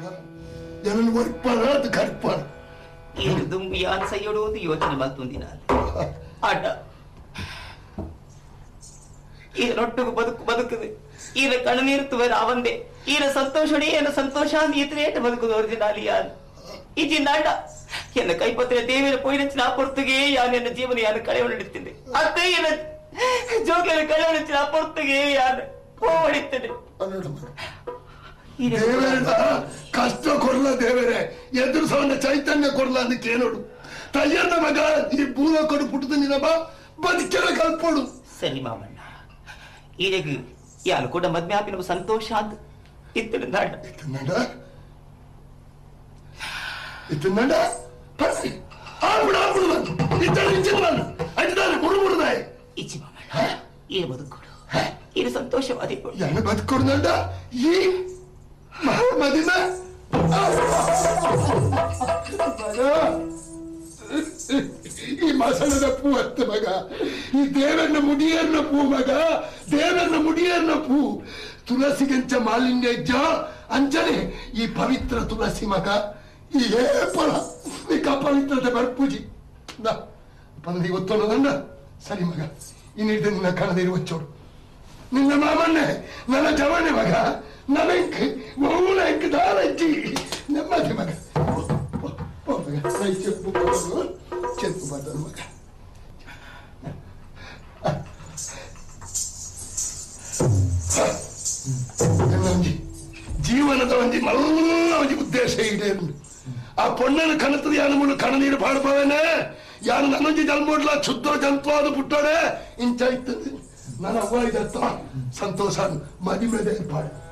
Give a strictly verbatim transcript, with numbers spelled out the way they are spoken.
ಜನನ ಒರ್ಪಾನ ಅದು ಕರ್ಪಾನ ಏನು ದುಂಬಿ ಯಾನ್ ಸೈಯೊಡುವುದು ಯೋಚನೆ ಮತ್ತೊಂದಿನ ಆಟ ಈರೊಟ್ಟಿಗೆ ಬದುಕು ಬದುಕುದು ಈರ ಕಣ್ಣೀರುತ್ತುವ ರಾವಂದೆ ಈರ ಸಂತೋಷನೇ ಏನು ಸಂತೋಷ ಈತನೇಟ ಬದುಕುದು ಒರಿಜಿನಾಲಿ ಯಾನ್ ಈಜಿಂದಾಟ ಎನ್ನ ಕೈಪತ್ರ ದೇವಿಯ ಪೋಯಿನ ಪೊರ್ತುಗೆ ಯಾನ್ ಎನ್ನ ಜೀವನ ಯಾನು ಕಳೆವಳಿಡುತ್ತಿದ್ದೆ ಅತ್ತೆ ಏನ ಜೋಗಿನ ಕಳೆವಳಿಸಿನ ಪೊರ್ತುಗೆ ಯಾನ್ ಹೋಡಿದ್ದೇನೆ ದೇವರ ಕಷ್ಟ ಕೊಡ್ಲ ದೇವರೇ ಎದುರು ಸವನ್ನ ಚೈತನ್ಯ ಕೊಡ್ಲ ಅದಕ್ಕೆ ನೋಡು ತಯ್ಯನ ಮಗ ಈ ಭೂಲ ಕೊಡು ಪುಟ್ಟದ ನಿನಬ ಬದುಕೆಲ್ಲ ಕಲ್ಪೋಡು ಸರಿ ಮಾಮಣ್ಣ ಈಗ ಯಾರು ಕೂಡ ಮದ್ವೆ ಆಪಿನ ಸಂತೋಷ ಅಂತ ಇತ್ತು ನಾಡ ಇತ್ತು ನಡ ಇತ್ತು ನಡ ಪರ್ಸಿ ಆಬಿಡು ಆಬಿಡು ಬಂದು ಇದ್ದಾಳೆ ಇಂಚಿನ ಬಂದು ಅಜ್ಜಿದಾರೆ ಮುರು ಮುರುದಾಯಿ ಇಚ್ಚಿ ಮಾಮಣ್ಣ ಈ ಬದುಕೊಡು ಇದು ಸಂತೋಷವಾದಿಕೊಡು ಯಾರು ಬದುಕೊಡು ನಡ ಈ ಮದಿನ ಈ ಮಸಣದ ಪೂ ಅತ್ತ ಮಗ ಈ ದೇವರನ್ನ ಮುಡಿಯರ್ನ ಪೂ ಮಗ ದೇವರನ್ನ ಮುಡಿಯರ್ನ ಪೂ ತುಳಸಿಗೆಂಚ ಮಾಲಿನ್ಯ ಇಜ್ಜ ಅಂಚನೆ ಈ ಪವಿತ್ರ ತುಳಸಿ ಮಗ ಈ ಏಪಳ ನೀಕ ಪವಿತ್ರತೆ ಬರ್ಪೂಜಿ ಪಂದಿ ಗೊತ್ತೋನದನ್ನ ಸರಿ ಮಗ ಇನ್ನಿಡ್ದು ನಿನ್ನ ಕಣದಿರುವ ಚೋಡು ನಿನ್ನ ಮಾಮನ್ನೆ ನನ್ನ ಜವನೆ ಮಗ ನನಂಕ್ ಒಳ್ಳೆಂಕ್ ದಾರಜ್ಜಿ ನೆಮ್ಮದಿ ಮಗ చెప్పు చెప్పు పడ్డాను మగ ಜೀವನದ ಒಂದು ಮಲ್ಲ ಒಂದು ಉದ್ದೇಶ ಇದೆ ಆ ಪೊಣ್ಣನ ಕನತದ ಯಾನ ಮೂಲ ಕಣ ನೀರು ಪಾಡ್ಪವೇನೆ ಯಾರು ನನ್ನೊಂಜಿ ಜನ್ಮೋಡ್ಲ ಕ್ಷುದ್ರ ಜಂತುವಾದ ಪುಟ್ಟೋಡೆ ಇಂಚ ಇರ್ತದೆ ನನ್ನ ಅವ್ವ ಇದತ್ತ ಸಂತೋಷ ಮದಿ ಮೇಲೆ ಪಾಡು